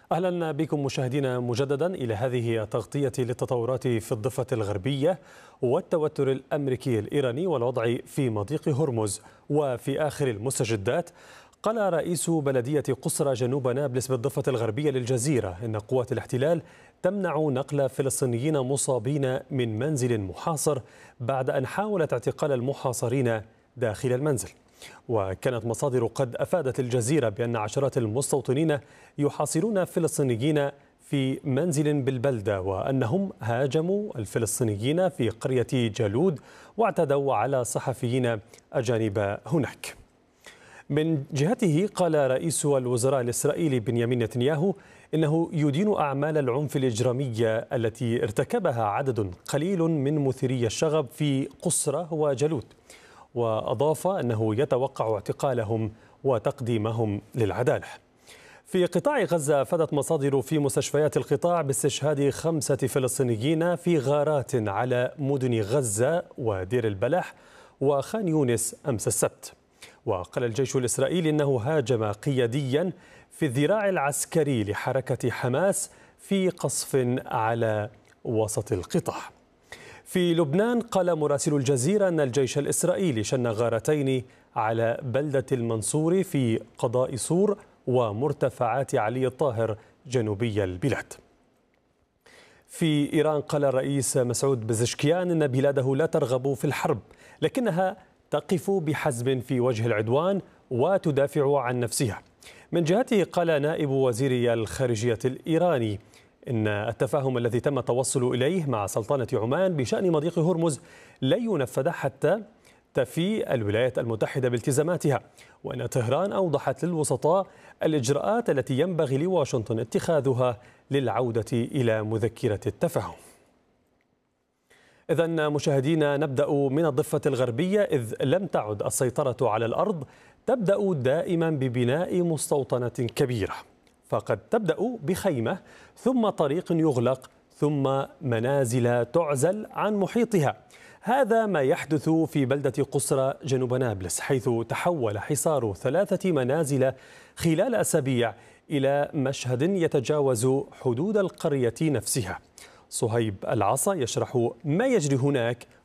أهلا بكم مشاهدينا مجددا إلى هذه التغطية للتطورات في الضفة الغربية والتوتر الأمريكي الإيراني والوضع في مضيق هرمز. وفي آخر المستجدات قال رئيس بلدية قصرى جنوب نابلس بالضفة الغربية للجزيرة إن قوات الاحتلال تمنع نقل فلسطينيين مصابين من منزل محاصر بعد أن حاولت اعتقال المحاصرين داخل المنزل. وكانت مصادر قد أفادت الجزيرة بأن عشرات المستوطنين يحاصرون فلسطينيين في منزل بالبلدة، وأنهم هاجموا الفلسطينيين في قرية جالود واعتدوا على صحفيين أجانب هناك. من جهته قال رئيس الوزراء الإسرائيلي بنيامين نتنياهو إنه يدين أعمال العنف الإجرامية التي ارتكبها عدد قليل من مثيري الشغب في قصرى وجالود، وأضاف أنه يتوقع اعتقالهم وتقديمهم للعدالة. في قطاع غزة أفادت مصادر في مستشفيات القطاع باستشهاد 5 فلسطينيين في غارات على مدن غزة ودير البلح وخان يونس أمس السبت. وقال الجيش الإسرائيلي أنه هاجم قياديا في الذراع العسكري لحركة حماس في قصف على وسط القطاع. في لبنان قال مراسل الجزيرة أن الجيش الإسرائيلي شن غارتين على بلدة المنصور في قضاء صور ومرتفعات علي الطاهر جنوبي البلاد. في إيران قال الرئيس مسعود بزشكيان أن بلاده لا ترغب في الحرب، لكنها تقف بحزم في وجه العدوان وتدافع عن نفسها. من جهته قال نائب وزير الخارجية الإيراني إن التفاهم الذي تم التوصل إليه مع سلطنة عمان بشأن مضيق هرمز لن ينفذ حتى تفي الولايات المتحدة بالتزاماتها، وأن طهران أوضحت للوسطاء الإجراءات التي ينبغي لواشنطن اتخاذها للعودة إلى مذكرة التفاهم. إذن مشاهدينا نبدأ من الضفة الغربية، إذ لم تعد السيطرة على الأرض تبدأ دائما ببناء مستوطنة كبيرة، فقد تبدأ بخيمة ثم طريق يغلق ثم منازل تعزل عن محيطها. هذا ما يحدث في بلدة قصرى جنوب نابلس، حيث تحول حصار 3 منازل خلال أسابيع إلى مشهد يتجاوز حدود القرية نفسها. صهيب العصا يشرح ما يجري هناك